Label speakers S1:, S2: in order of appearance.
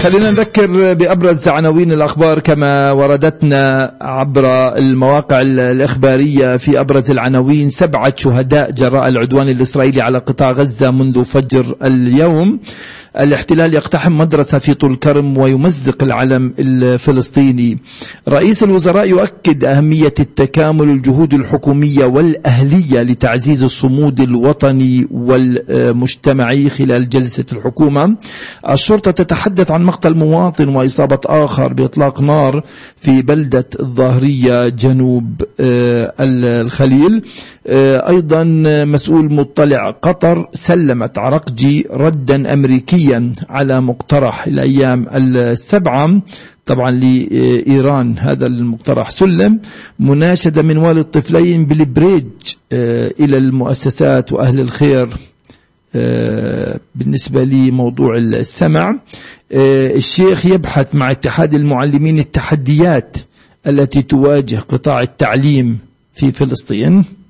S1: خلينا نذكر بأبرز عناوين الأخبار كما وردتنا عبر المواقع الإخبارية. في أبرز العناوين: 7 شهداء جراء العدوان الإسرائيلي على قطاع غزة منذ فجر اليوم. الاحتلال يقتحم مدرسة في طول كرم ويمزق العلم الفلسطيني. رئيس الوزراء يؤكد أهمية التكامل الجهود الحكومية والأهلية لتعزيز الصمود الوطني والمجتمعي خلال جلسة الحكومة. الشرطة تتحدث عن مقتل مواطن وإصابة آخر بإطلاق نار في بلدة الظاهرية جنوب الخليل. أيضا مسؤول مطلع: قطر سلمت عرقجي ردا أمريكيا على مقترح الأيام السبعة طبعا لإيران. هذا المقترح سلم. مناشدة من والد طفلين بالبريج إلى المؤسسات وأهل الخير بالنسبة لموضوع السمع. الشيخ يبحث مع اتحاد المعلمين التحديات التي تواجه قطاع التعليم في فلسطين.